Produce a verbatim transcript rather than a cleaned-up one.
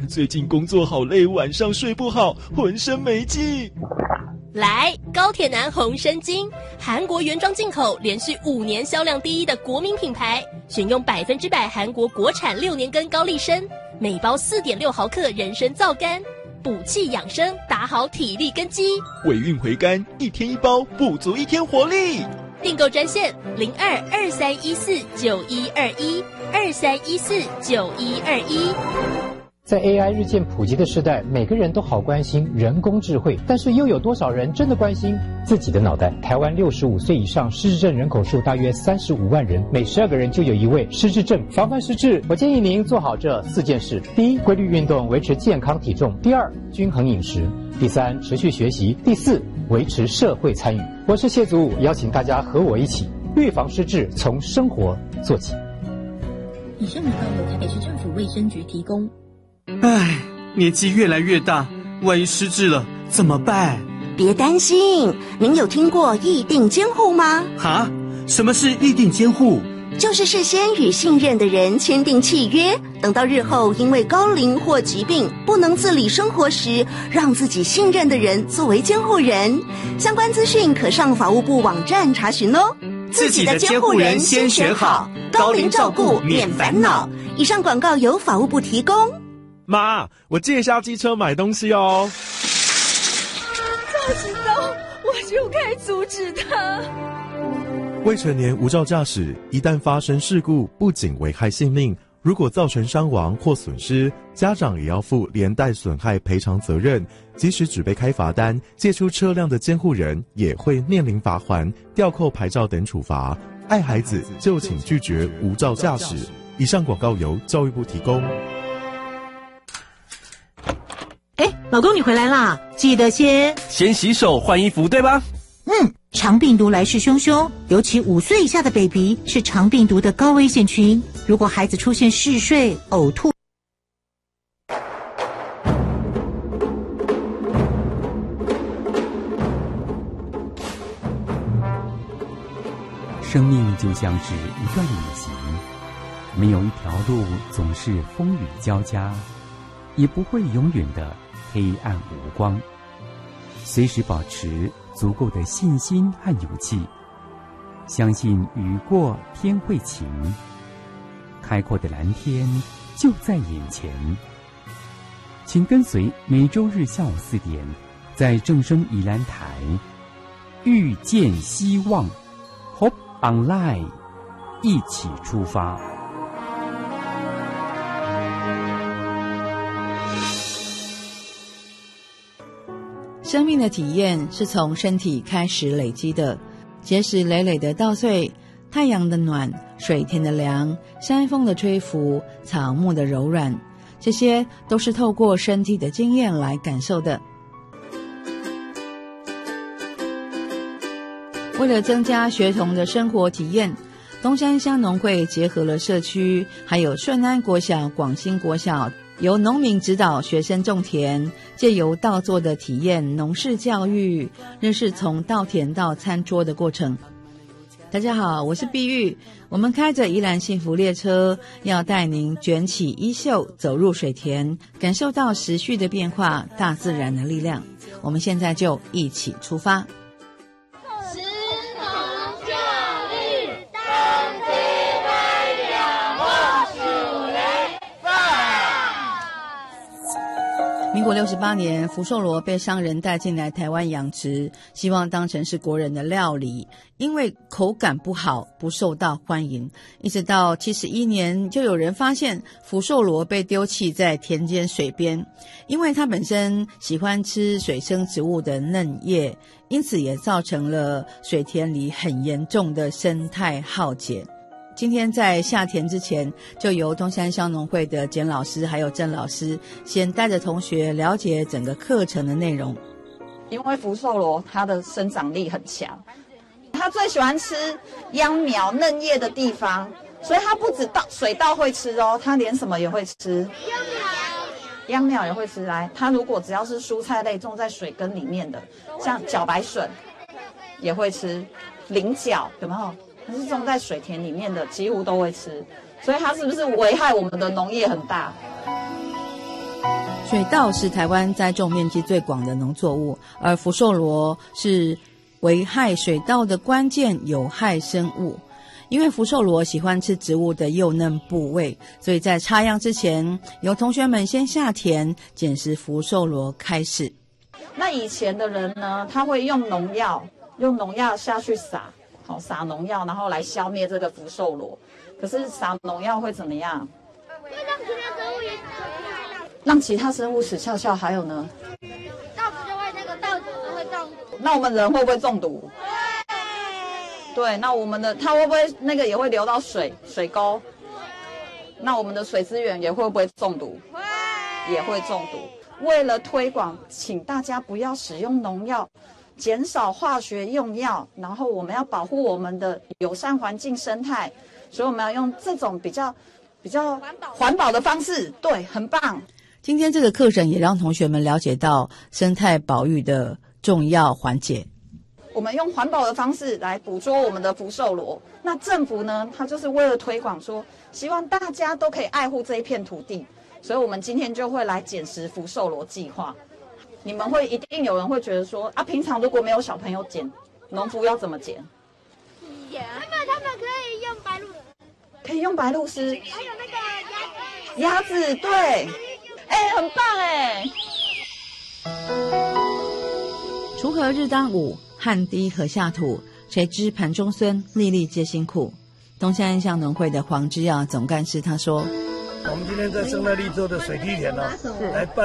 最近工作好累，晚上睡不好，浑身没劲。 来，高铁男红参精，韩国原装进口，连续五年销量第一的国民品牌，选用百分之百韩国国产六年根高丽参，每包四点六毫克人参皂苷，补气养生，打好体力根基。 尾韵回甘，一天一包，补足一天活力。 订购专线零二二三一四九一二一二三一四九一二一。 在 A I 日渐普及的时代，每个人都好关心人工智慧，但是又有多少人真的关心自己的脑袋？台湾六十五岁以上失智症人口数大约三十五万人，每十二个人就有一位失智症。防范失智，我建议您做好这四件事：第一，规律运动，维持健康体重；第二，均衡饮食；第三，持续学习；第四，维持社会参与。我是谢祖武，邀请大家和我一起预防失智，从生活做起。 以上广告由台北市政府卫生局提供。 唉，年纪越来越大，万一失智了怎么办？ 别担心，您有听过议定监护吗？ 哈？什么是议定监护？ 就是事先与信任的人签订契约，等到日后因为高龄或疾病不能自理生活时，让自己信任的人作为监护人。相关资讯可上法务部网站查询哦。 自己的监护人先选好，高龄照顾免烦恼。 以上广告由法务部提供。 妈，我借一下机车买东西哦。 早知道我就该阻止他。 未成年无照驾驶，一旦发生事故，不仅危害性命，如果造成伤亡或损失，家长也要负连带损害赔偿责任。即使只被开罚单，借出车辆的监护人也会面临罚锾、吊扣牌照等处罚。爱孩子就请拒绝无照驾驶。以上广告由教育部提供。 哎，老公你回来啦，记得先先洗手换衣服，对吧？ 嗯，肠病毒来势汹汹，尤其五岁以下的 baby 是肠病毒的高危险群。如果孩子出现嗜睡、呕吐， 生命就像是一段旅行，没有一条路总是风雨交加，也不会永远的黑暗无光。随时保持足够的信心和勇气，相信雨过天会晴，开阔的蓝天就在眼前。请跟随每周日下午四点，在正声宜兰台遇见希望 Hope Online 一起出发。 生命的体验是从身体开始累积的，结实累累的稻穗，太阳的暖，水天的凉，山风的吹拂，草木的柔软，这些都是透过身体的经验来感受的。为了增加学童的生活体验，东山乡农会结合了社区，还有顺安国小、广兴国小，由农民指导学生种田，借由稻作的体验农事教育，认识从稻田到餐桌的过程。大家好，我是碧玉，我们开着宜兰幸福列车，要带您卷起衣袖，走入水田，感受到时序的变化，大自然的力量。我们现在就一起出发。民国六十八年，福寿螺被商人带进来台湾养殖，希望当成是国人的料理，因为口感不好，不受到欢迎。一直到七十一年，就有人发现福寿螺被丢弃在田间水边，因为它本身喜欢吃水生植物的嫩叶，因此也造成了水田里很严重的生态浩劫。今天在下田之前，就由东山乡农会的简老师还有郑老师先带着同学了解整个课程的内容。 因为福寿螺它的生长力很强，它最喜欢吃秧苗嫩叶的地方，所以它不止稻水稻会吃哦，它连什么也会吃。秧苗也会吃。来，它如果只要是蔬菜类种在水根里面的，像茭白笋也会吃，菱角有没有？它是种在水田里面的，几乎都会吃，所以它是不是危害我们的农业很大？ 水稻是台湾栽种面积最广的农作物，而福寿螺是危害水稻的关键有害生物。因为福寿螺喜欢吃植物的幼嫩部位，所以在插秧之前，由同学们先下田捡拾福寿螺开始。 那以前的人呢，他会用农药，用农药下去撒，好撒农药，然后来消灭这个福寿螺。可是撒农药会怎么样？会让其他生物也让其他生物死翘翘，还有呢？ 稻子就会那个稻子会中毒。 那我们人会不会中毒？对，那我们的它会不会那个也会流到水水沟？那我们的水资源也会不会中毒？会，也会中毒。为了推广，请大家不要使用农药，减少化学用药，然后我们要保护我们的友善环境生态，所以我们要用这种比较比较环保的方式。对，很棒。 今天这个课程也让同学们了解到生态保育的重要环节。 我们用环保的方式来捕捉我们的福寿螺。那政府呢，它就是为了推广说，希望大家都可以爱护这一片土地，所以我们今天就会来捡拾福寿螺计划。你们会一定有人会觉得说，啊，平常如果没有小朋友捡，农夫要怎么捡？ 他们他们可以用白鹭， 可以用白鹭丝， 还有那个鸭子。 鸭子，对，哎，很棒哎。 锄禾日当午，汗滴禾下土，谁知盘中餐，粒粒皆辛苦。东山乡农会的黄之耀总干事他说：“ 我们今天在生态绿洲的水梯田呢，来办